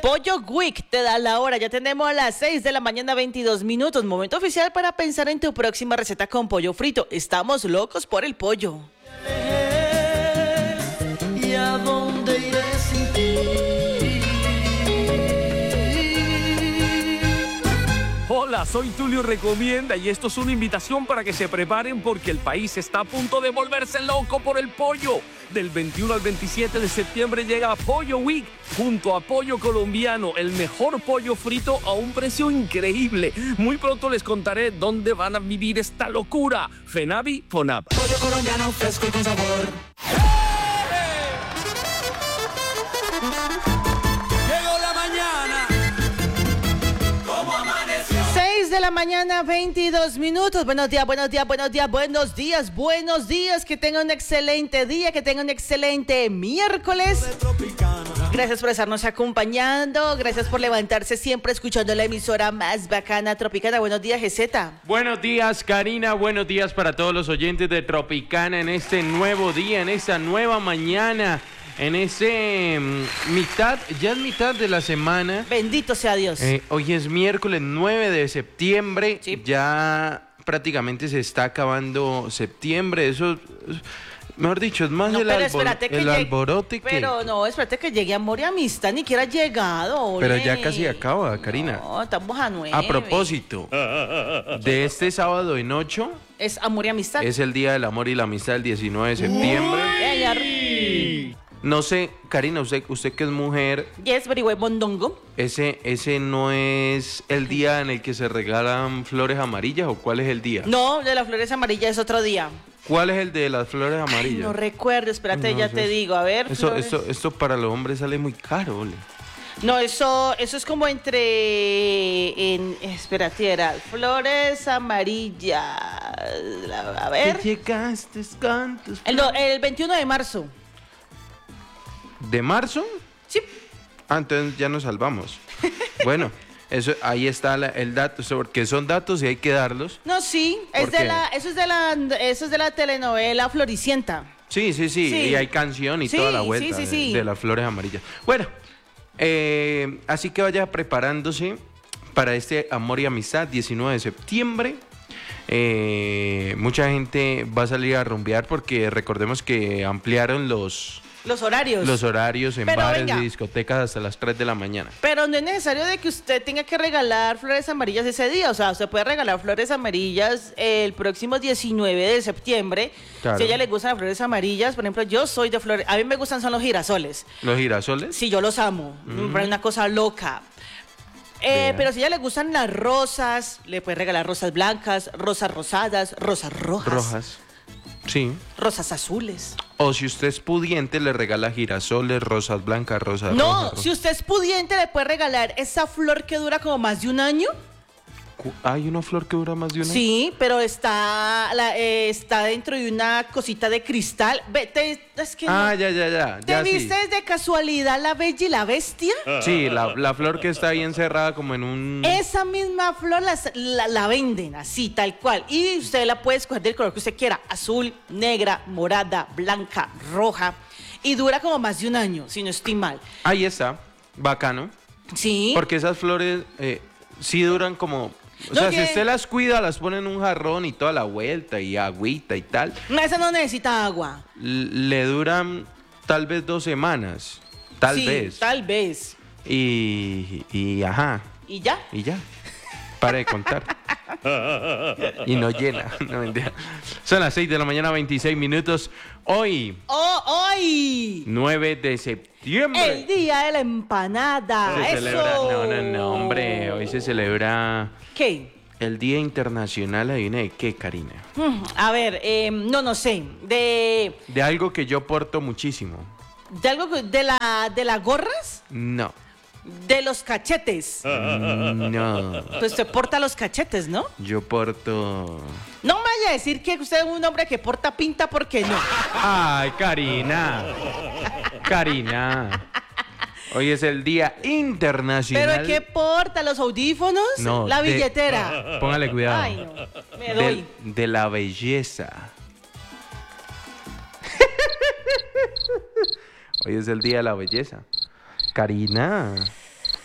Pollo Week te da la hora. Ya tenemos las 6 de la mañana, 22 minutos. Momento oficial para pensar en tu próxima receta con pollo frito. Estamos locos por el pollo. ¿Y a dónde iré sin ti? Hola, soy Tulio Recomienda y esto es una invitación para que se preparen porque el país está a punto de volverse loco por el pollo. Del 21 al 27 de septiembre llega Pollo Week junto a Pollo Colombiano, el mejor pollo frito a un precio increíble. Muy pronto les contaré dónde van a vivir esta locura. Fenavi, Fonab. Pollo colombiano fresco y con sabor. Llegó la mañana. ¿Cómo amaneció? 6 de la mañana, 22 minutos. Buenos días, buenos días, buenos días, buenos días, buenos días. Que tengan un excelente día, que tengan un excelente miércoles. Gracias por estarnos acompañando. Gracias por levantarse siempre escuchando la emisora más bacana, Tropicana. Buenos días, GZ. Buenos días, Karina. Buenos días para todos los oyentes de Tropicana en este nuevo día, en esta nueva mañana, en ese ya es mitad de la semana. Bendito sea Dios. Hoy es miércoles 9 de septiembre. Sí. Ya prácticamente se está acabando septiembre. Eso, mejor dicho, es más No, el, pero espérate que el llegue- alborote que... Pero no, espérate que llegue Amor y Amistad, ni siquiera ha llegado. Pero ole. ya casi acaba, Karina. No, estamos a 9. A propósito, de este sábado en 8... Es Amor y Amistad. Es el Día del Amor y la Amistad, el 19 de septiembre. No sé, Karina, usted que es mujer, Yes, very well, mondongo. ese no es el día en el que se regalan flores amarillas, ¿o cuál es el día? No, de las flores amarillas es otro día. ¿Cuál es el de las flores amarillas? No recuerdo, espérate, No, ya eso te es- digo. A ver, Eso, flores. esto para los hombres sale muy caro, ole. No, eso es como espérate, era flores amarillas. A ver. Que llegaste con tus El 21 de marzo. ¿De marzo? Sí. Ah, entonces ya nos salvamos. Bueno, eso, ahí está el dato, porque son datos y hay que darlos. No, sí, ¿Por qué? eso es de la telenovela Floricienta. Sí, sí, Sí. y hay canción y Sí, toda la vuelta sí, sí. de las flores amarillas. Bueno, así que vaya preparándose para este Amor y Amistad, 19 de septiembre. Mucha gente va a salir a rumbear porque recordemos que ampliaron los Los horarios. en Pero bares venga. y discotecas hasta las 3 de la mañana. Pero no es necesario de que usted tenga que regalar flores amarillas ese día. O sea, usted puede regalar flores amarillas el próximo 19 de septiembre. Claro. Si a ella le gustan las flores amarillas, por ejemplo, yo soy de flores. A mí me gustan son los girasoles. ¿Los girasoles? Sí, yo los amo. Me parece una cosa loca. Vea. Pero si a ella le gustan las rosas, le puede regalar rosas blancas, rosas rosadas, rosas rojas, Rojas. Sí. rosas azules. O si usted es pudiente, le regala girasoles, rosas blancas, rosas No, rojas. si usted es pudiente, le puede regalar esa flor que dura como más de un año. ¿Hay una flor que dura más de un año? Sí, pero está dentro de una cosita de cristal. Es que Ah, no. ya. ¿Te ya sí. viste de casualidad La Bella y la Bestia? Sí, la flor que está ahí encerrada como en un... Esa misma flor la venden así, tal cual. Y usted la puede escoger del color que usted quiera. Azul, negra, morada, blanca, roja. Y dura como más de un año, si no estoy mal. Ahí está, bacano. Sí. Porque esas flores sí duran como... O No, sea, que- si usted las cuida, las pone en un jarrón y toda la vuelta y agüita y tal, No, esa no necesita agua. le duran tal vez 2 semanas. Tal Sí, vez. Tal vez. Y ajá, ¿Y ya? y ya. Para de contar. Y no llena. No, mentira. Son las 6 de la mañana, 26 minutos. Hoy, ¡Hoy! 9 de septiembre. El día de la empanada. Se ¡Eso! celebra. No, hombre. Hoy se celebra ¿Qué? el Día Internacional. ¿Adivina de qué, Karina? A ver, no sé. De De algo que yo porto muchísimo. algo de las gorras, No. de los cachetes. No. Pues usted porta los cachetes, ¿no? Yo porto. No me vaya a decir que usted es un hombre que porta pinta porque no. Ay, Karina. Karina. Hoy es el Día Internacional. ¿Pero qué porta? ¿Los audífonos? No, ¿La de- billetera? Póngale cuidado. Ay, no. Me doy. De la belleza. Hoy es el Día de la Belleza. Karina.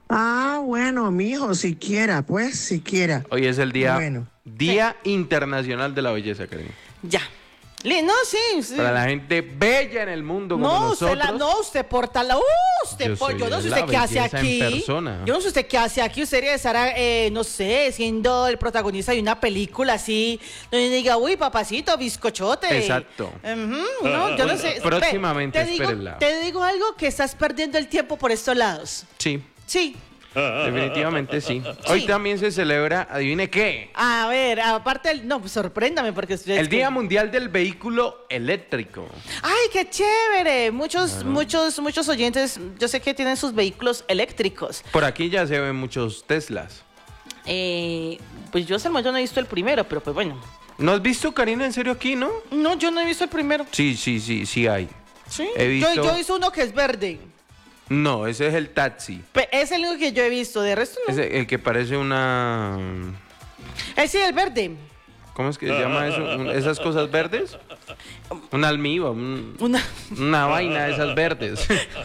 Ah, bueno, mijo, siquiera. Hoy es el día, Bueno. Día Internacional de la Belleza, Karina. Ya. No, sí. Para la gente bella en el mundo como No, nosotros. usted porta la... yo no sé la usted qué hace belleza en aquí. persona. Yo no sé usted qué hace aquí. Usted debería estar, no sé, siendo el protagonista de una película así, donde diga, uy, papacito, bizcochote. Exacto. No, yo no sé. Próximamente, espérenla. Te digo algo, que estás perdiendo el tiempo por estos lados. Sí, Sí. definitivamente sí. Hoy también se celebra, adivine qué, A ver, aparte, no, pues sorpréndame porque... el Día Mundial del Vehículo Eléctrico. ¡Ay, qué chévere! Muchos oyentes, yo sé que tienen sus vehículos eléctricos. Por aquí ya se ven muchos Teslas. Pues yo hasta el momento no he visto el primero, pero pues bueno. ¿No has visto, Karina, en serio aquí, no? No, yo no he visto el primero. Sí hay. ¿Sí? He visto... Yo he visto uno que es verde. No, ese es el taxi. Es el único que yo he visto, de resto no. Ese, el que parece una... Sí, el verde. ¿Cómo es que se llama eso? ¿Esas cosas verdes? Un almíbar, una vaina de esas verdes.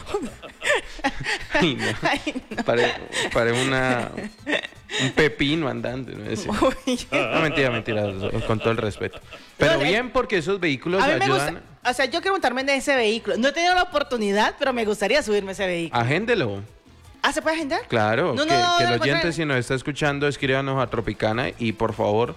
Ay, no. Parece un pepino andando. ¿No? No, mentira, con todo el respeto. Pero bien, porque esos vehículos A mí me ayudan... gusta, o sea, yo quiero montarme en ese vehículo. No he tenido la oportunidad, pero me gustaría subirme a ese vehículo. Agéndelo. ¿Ah, se puede agendar? Claro, No, que el oyente, contrario. si nos está escuchando, escríbanos a Tropicana y por favor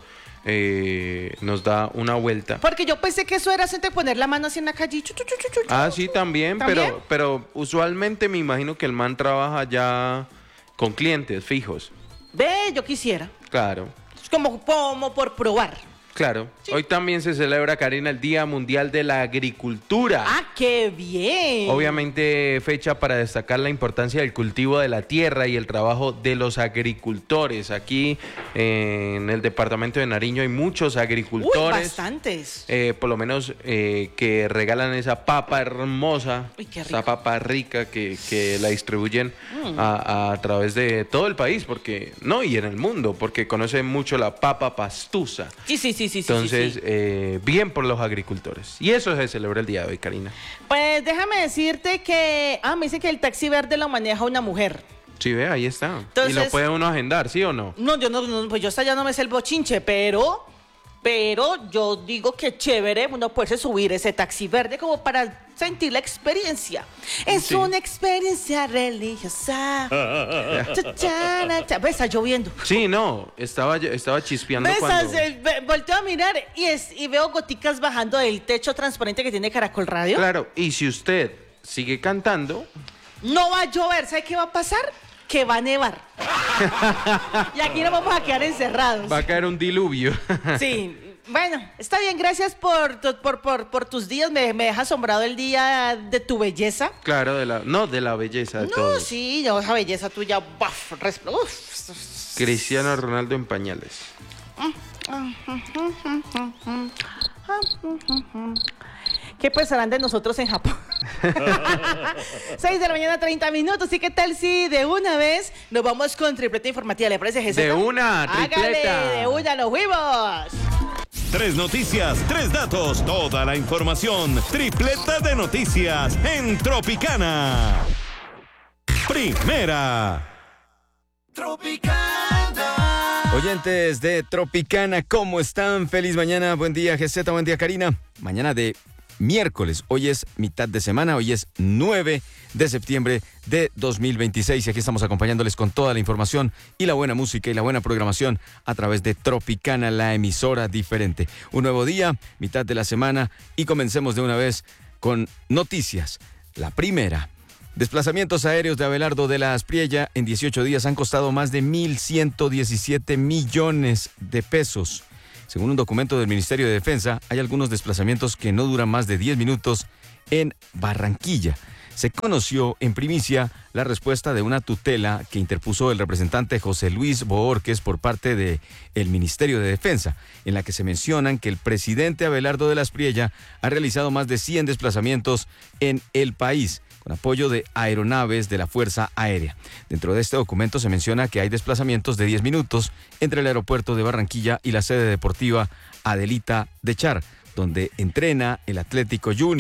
nos da una vuelta. Porque yo pensé que eso era de poner la mano así en la calle. Ah, sí, también, pero usualmente me imagino que el man trabaja ya con clientes fijos. Ve, yo quisiera. Claro, Es como por probar. claro. Sí. Hoy también se celebra, Karina, el Día Mundial de la Agricultura. ¡Ah, qué bien! Obviamente fecha para destacar la importancia del cultivo de la tierra y el trabajo de los agricultores. Aquí en el departamento de Nariño hay muchos Uy, agricultores. bastantes. Por lo menos que regalan esa papa hermosa, Uy, qué esa rico. papa rica que la distribuyen a través de todo el país, porque no, y en el mundo, porque conocen mucho la papa pastusa. Sí. Entonces, bien por los agricultores. Y eso se celebra el día de hoy, Karina. Pues déjame decirte que... me dicen que el taxi verde lo maneja una mujer. Sí, ve, ahí está. Entonces- Y lo puede uno agendar, ¿sí o no? No, yo no, pues yo hasta ya no me sé el bochinche, pero yo digo que chévere uno poderse subir ese taxi verde como para sentir la experiencia. Es Sí. una experiencia religiosa. Pues está lloviendo. Sí, no, estaba chispeando Besas, cuando... volteo a mirar y veo goticas bajando del techo transparente que tiene Caracol Radio. Claro, y si usted sigue cantando... No va a llover, ¿sabe qué va a pasar? Que va a nevar. Y aquí nos vamos a quedar encerrados. Va a caer un diluvio. Sí, bueno, está bien, gracias por tus días. Me deja asombrado el día de tu belleza. Claro, de la belleza de No, todos. sí, no, esa belleza tuya. Cristiano Ronaldo en pañales. ¿Qué pensarán de nosotros en Japón? 6 de la mañana, 30 minutos. ¿Y qué tal si de una vez nos vamos con tripleta informativa? ¿Le parece, GZ? De una, tripleta. Hágale, de una, nos fuimos. 3 noticias, 3 datos, toda la información. Tripleta de noticias en Tropicana. Primera. Oyentes de Tropicana, ¿cómo están? Feliz mañana, buen día GZ, buen día Karina. Mañana de miércoles, hoy es mitad de semana, hoy es 9 de septiembre de 2026 y aquí estamos acompañándoles con toda la información y la buena música y la buena programación a través de Tropicana, la emisora diferente. Un nuevo día, mitad de la semana y comencemos de una vez con noticias. La primera. Desplazamientos aéreos de Abelardo de la Aspriella en 18 días han costado más de 1.117 millones de pesos. Según un documento del Ministerio de Defensa, hay algunos desplazamientos que no duran más de 10 minutos en Barranquilla. Se conoció en primicia la respuesta de una tutela que interpuso el representante José Luis Bohórquez por parte del Ministerio de Defensa, en la que se mencionan que el presidente Abelardo de la Aspriella ha realizado más de 100 desplazamientos en el país, con apoyo de aeronaves de la Fuerza Aérea. Dentro de este documento se menciona que hay desplazamientos de 10 minutos entre el aeropuerto de Barranquilla y la sede deportiva Adelita de Char, donde entrena el Atlético Junior.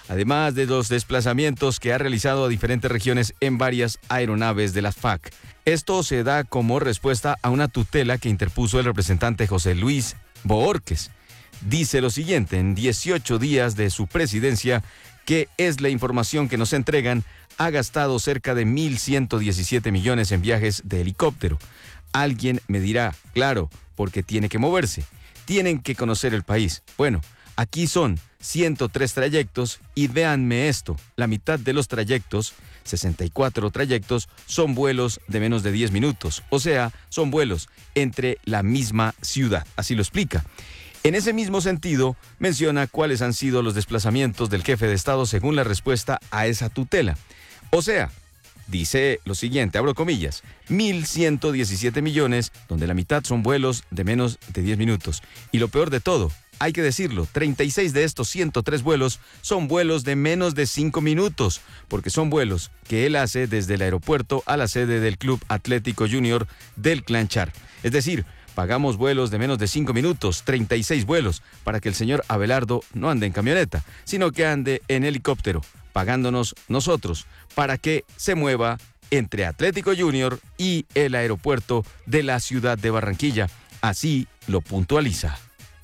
además de los desplazamientos que ha realizado a diferentes regiones en varias aeronaves de la FAC. Esto se da como respuesta a una tutela que interpuso el representante José Luis Bohórquez. Dice lo siguiente: en 18 días de su presidencia, que es la información que nos entregan, ha gastado cerca de 1.117 millones en viajes de helicóptero. Alguien me dirá, claro, porque tiene que moverse, tienen que conocer el país. Bueno, aquí son 103 trayectos y véanme esto, la mitad de los trayectos, 64 trayectos, son vuelos de menos de 10 minutos, o sea, son vuelos entre la misma ciudad, así lo explica. En ese mismo sentido, menciona cuáles han sido los desplazamientos del jefe de Estado según la respuesta a esa tutela. O sea, dice lo siguiente, abro comillas, 1.117 millones, donde la mitad son vuelos de menos de 10 minutos. Y lo peor de todo, hay que decirlo, 36 de estos 103 vuelos son vuelos de menos de 5 minutos, porque son vuelos que él hace desde el aeropuerto a la sede del Club Atlético Junior del Clan Char. Es decir, pagamos vuelos de menos de 5 minutos, 36 vuelos, para que el señor Abelardo no ande en camioneta, sino que ande en helicóptero, pagándonos nosotros, para que se mueva entre Atlético Junior y el aeropuerto de la ciudad de Barranquilla. Así lo puntualiza.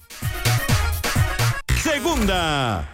Segunda.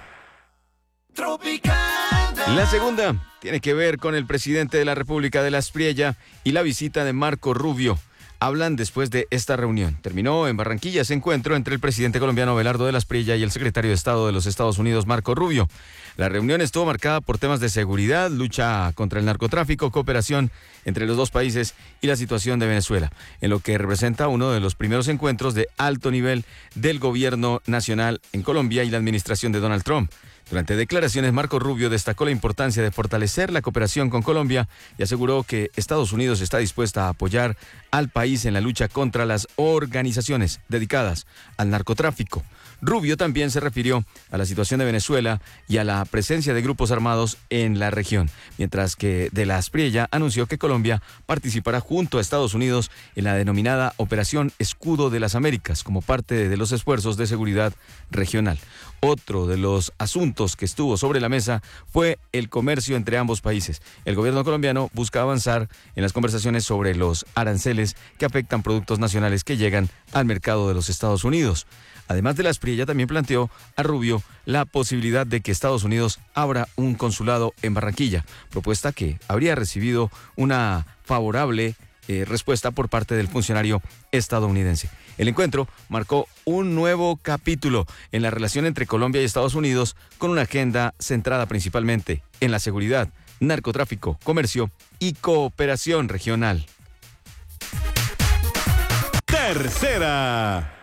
La segunda tiene que ver con el presidente de la República de la Aspriella y la visita de Marco Rubio. Hablan después de esta reunión. Terminó en Barranquilla ese encuentro entre el presidente colombiano Abelardo de la Aspriella y el secretario de Estado de los Estados Unidos, Marco Rubio. La reunión estuvo marcada por temas de seguridad, lucha contra el narcotráfico, cooperación entre los dos países y la situación de Venezuela, en lo que representa uno de los primeros encuentros de alto nivel del gobierno nacional en Colombia y la administración de Donald Trump. Durante declaraciones, Marco Rubio destacó la importancia de fortalecer la cooperación con Colombia y aseguró que Estados Unidos está dispuesta a apoyar al país en la lucha contra las organizaciones dedicadas al narcotráfico. Rubio también se refirió a la situación de Venezuela y a la presencia de grupos armados en la región, mientras que de la Aspriella anunció que Colombia participará junto a Estados Unidos en la denominada Operación Escudo de las Américas como parte de los esfuerzos de seguridad regional. Otro de los asuntos que estuvo sobre la mesa fue el comercio entre ambos países. El gobierno colombiano busca avanzar en las conversaciones sobre los aranceles que afectan productos nacionales que llegan al mercado de los Estados Unidos. Además de la Aspriella, también planteó a Rubio la posibilidad de que Estados Unidos abra un consulado en Barranquilla, propuesta que habría recibido una favorable respuesta por parte del funcionario estadounidense. El encuentro marcó un nuevo capítulo en la relación entre Colombia y Estados Unidos, con una agenda centrada principalmente en la seguridad, narcotráfico, comercio y cooperación regional. Tercera.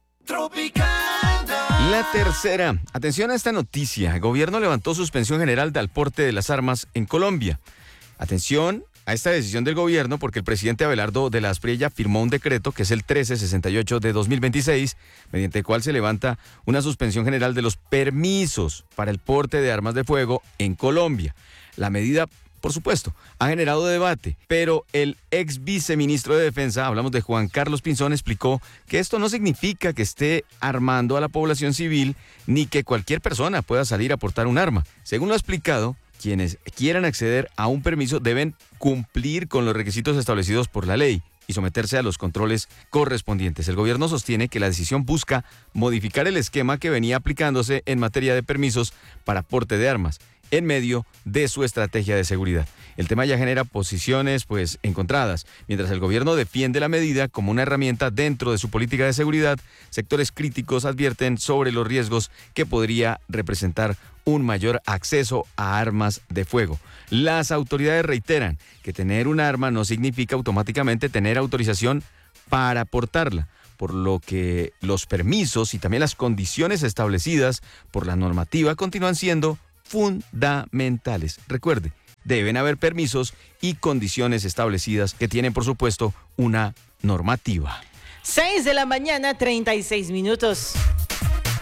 La tercera. Atención a esta noticia. El gobierno levantó suspensión general del porte de las armas en Colombia. Atención a esta decisión del gobierno porque el presidente Abelardo de la Aspriella firmó un decreto que es el 1368 de 2026, mediante el cual se levanta una suspensión general de los permisos para el porte de armas de fuego en Colombia. La medida, por supuesto, ha generado debate, pero el ex viceministro de Defensa, hablamos de Juan Carlos Pinzón, explicó que esto no significa que esté armando a la población civil ni que cualquier persona pueda salir a portar un arma. Según lo ha explicado, quienes quieran acceder a un permiso deben cumplir con los requisitos establecidos por la ley y someterse a los controles correspondientes. El gobierno sostiene que la decisión busca modificar el esquema que venía aplicándose en materia de permisos para porte de armas en medio de su estrategia de seguridad. El tema ya genera posiciones encontradas. Mientras el gobierno defiende la medida como una herramienta dentro de su política de seguridad, sectores críticos advierten sobre los riesgos que podría representar un mayor acceso a armas de fuego. Las autoridades reiteran que tener un arma no significa automáticamente tener autorización para portarla, por lo que los permisos y también las condiciones establecidas por la normativa continúan siendo fundamentales. Recuerde, deben haber permisos y condiciones establecidas que tienen, por supuesto, una normativa. 6 de la mañana, 36 minutos.